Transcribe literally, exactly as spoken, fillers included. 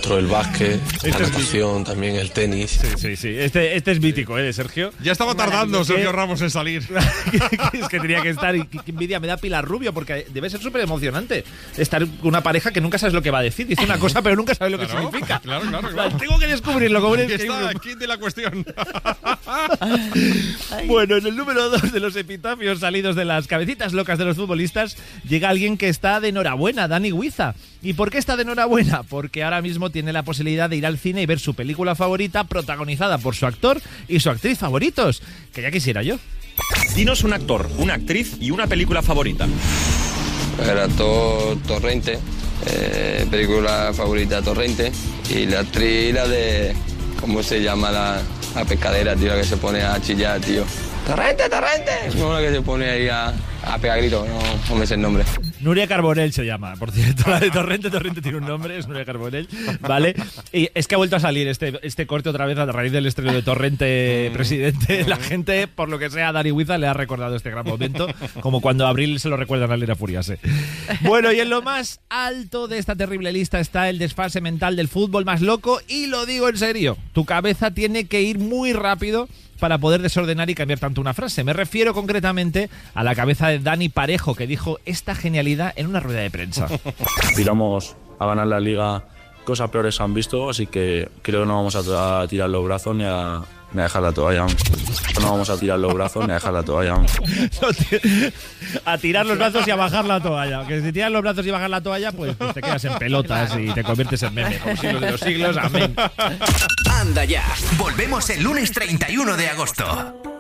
baloncesto, el básquet, este la natación, es también el tenis. Sí, sí, sí. Este, este es mítico, ¿eh, Sergio? Ya estaba tardando Sergio Ramos en salir. Es que tenía que estar. Y qué envidia me da Pilar Rubio, porque debe ser súper emocionante estar con una pareja que nunca sabes lo que va a decir. Dice una cosa, pero nunca sabes lo que Claro, significa. claro, claro, claro. Tengo que descubrirlo. Como Aquí está, aquí de la cuestión. Bueno, en el número dos de los epitafios salidos de las cabecitas locas de los futbolistas llega alguien que está de enhorabuena, Dani Huiza. ¿Y por qué está de enhorabuena? Porque ahora mismo tiene la posibilidad de ir al cine y ver su película favorita protagonizada por su actor y su actriz favoritos, que ya quisiera yo. Dinos un actor, una actriz y una película favorita. El actor Torrente, eh, película favorita Torrente, y la actriz la de... ¿Cómo se llama la, la pescadera, tío? La que se pone a chillar, tío. ¡Torrente, Torrente! No, la que se pone ahí a, a pegar gritos, no, no me sé el nombre. Nuria Carbonell se llama, por cierto, la de Torrente. Torrente tiene un nombre, es Nuria Carbonell, ¿vale? Y es que ha vuelto a salir este, este corte otra vez a raíz del estreno de Torrente Presidente. La gente, por lo que sea, a Dani Huiza le ha recordado este gran momento, como cuando a Abril se lo recuerdan a Elena Furiase. Bueno, y en lo más alto de esta terrible lista está el desfase mental del fútbol más loco, y lo digo en serio, tu cabeza tiene que ir muy rápido para poder desordenar y cambiar tanto una frase. Me refiero concretamente a la cabeza de Dani Parejo, que dijo esta genialidad en una rueda de prensa. Aspiramos a ganar la Liga, cosas peores han visto, así que creo que no vamos a, a tirar los brazos ni a, ni a dejar la toalla. No vamos a tirar los brazos ni a dejar la toalla. A tirar los brazos y a bajar la toalla. Que si tiras los brazos y bajas la toalla, pues, pues te quedas en pelotas y te conviertes en meme. Como siglos de los siglos, amén. Anda ya, volvemos el lunes treinta y uno de agosto.